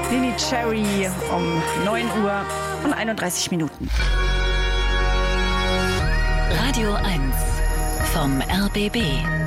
Lily Cherry um 9 Uhr und 31 Minuten. Radio 1 vom RBB.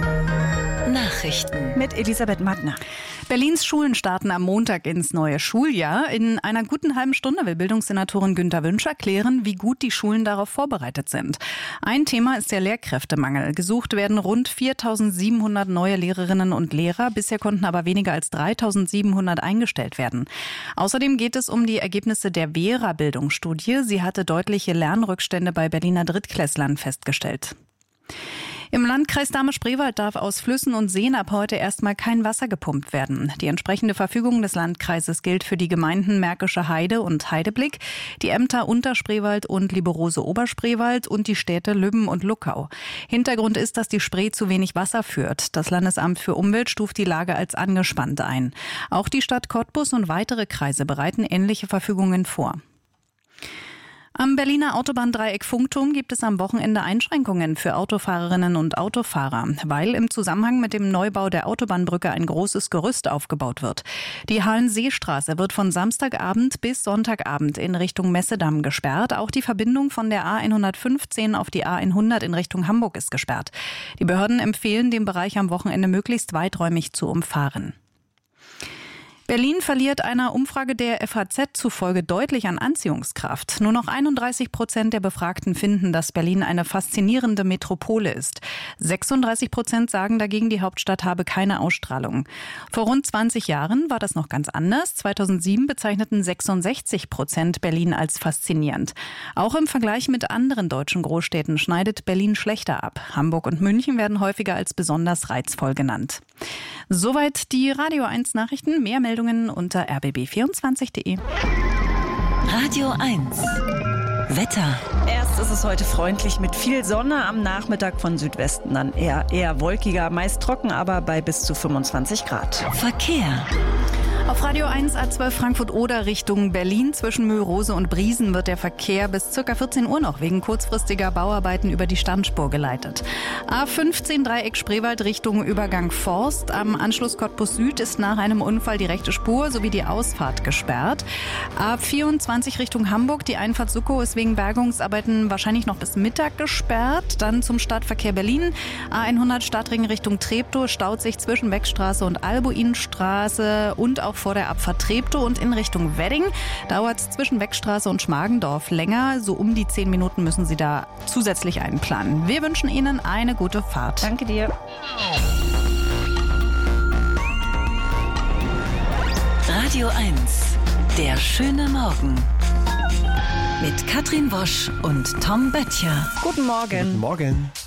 Nachrichten Mit Elisabeth Mattner. Berlins Schulen starten am Montag ins neue Schuljahr. In einer guten halben Stunde will Bildungssenatorin Günther Wünsch erklären, wie gut die Schulen darauf vorbereitet sind. Ein Thema ist der Lehrkräftemangel. Gesucht werden rund 4.700 neue Lehrerinnen und Lehrer. Bisher konnten aber weniger als 3.700 eingestellt werden. Außerdem geht es um die Ergebnisse der Vera-Bildungsstudie. Sie hatte deutliche Lernrückstände bei Berliner Drittklässlern festgestellt. Im Landkreis Dahme-Spreewald darf aus Flüssen und Seen ab heute erstmal kein Wasser gepumpt werden. Die entsprechende Verfügung des Landkreises gilt für die Gemeinden Märkische Heide und Heideblick, die Ämter Unterspreewald und Liberose-Oberspreewald und die Städte Lübben und Luckau. Hintergrund ist, dass die Spree zu wenig Wasser führt. Das Landesamt für Umwelt stuft die Lage als angespannt ein. Auch die Stadt Cottbus und weitere Kreise bereiten ähnliche Verfügungen vor. Am Berliner Autobahndreieck Funkturm gibt es am Wochenende Einschränkungen für Autofahrerinnen und Autofahrer, weil im Zusammenhang mit dem Neubau der Autobahnbrücke ein großes Gerüst aufgebaut wird. Die Hallenseestraße wird von Samstagabend bis Sonntagabend in Richtung Messedamm gesperrt. Auch die Verbindung von der A115 auf die A100 in Richtung Hamburg ist gesperrt. Die Behörden empfehlen, den Bereich am Wochenende möglichst weiträumig zu umfahren. Berlin verliert einer Umfrage der FAZ zufolge deutlich an Anziehungskraft. Nur noch 31% der Befragten finden, dass Berlin eine faszinierende Metropole ist. 36% sagen dagegen, die Hauptstadt habe keine Ausstrahlung. Vor rund 20 Jahren war das noch ganz anders. 2007 bezeichneten 66% Berlin als faszinierend. Auch im Vergleich mit anderen deutschen Großstädten schneidet Berlin schlechter ab. Hamburg und München werden häufiger als besonders reizvoll genannt. Soweit die Radio 1 Nachrichten. Mehr Meldungen unter rbb24.de. Radio 1 Wetter. Erst ist es heute freundlich mit viel Sonne, am Nachmittag von Südwesten dann eher wolkiger, meist trocken, aber bei bis zu 25 Grad. Verkehr. Auf Radio 1 A12 Frankfurt-Oder Richtung Berlin zwischen Mühlrose und Briesen wird der Verkehr bis ca. 14 Uhr noch wegen kurzfristiger Bauarbeiten über die Standspur geleitet. A15 Dreieck Spreewald Richtung Übergang Forst. Am Anschluss Cottbus Süd ist nach einem Unfall die rechte Spur sowie die Ausfahrt gesperrt. A24 Richtung Hamburg. Die Einfahrt Suckow ist wegen Bergungsarbeiten wahrscheinlich noch bis Mittag gesperrt. Dann zum Stadtverkehr Berlin. A100 Stadtring Richtung Treptow staut sich zwischen Beckstraße und Albuinstraße und auch vor der Abfahrt Treptow, und in Richtung Wedding dauert es zwischen Beckstraße und Schmargendorf länger. So um die 10 Minuten müssen Sie da zusätzlich einplanen. Wir wünschen Ihnen eine gute Fahrt. Danke dir. Radio 1, der schöne Morgen. Mit Katrin Wosch und Tom Böttcher. Guten Morgen. Guten Morgen.